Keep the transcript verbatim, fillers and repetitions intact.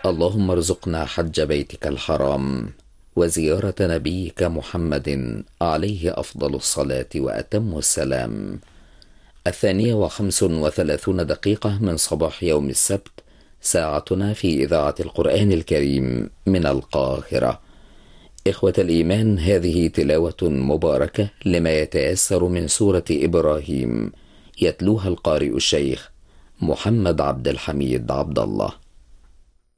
اللهم ارزقنا حج بيتك الحرام وزيارة نبيك محمد عليه أفضل الصلاة وأتم السلام. الثانية وخمس وثلاثون دقيقة من صباح يوم السبت، ساعتنا في إذاعة القرآن الكريم من القاهرة. إخوة الإيمان، هذه تلاوة مباركة لما يتيسر من سورة إبراهيم، يتلوها القارئ الشيخ محمد عبد الحميد عبد الله.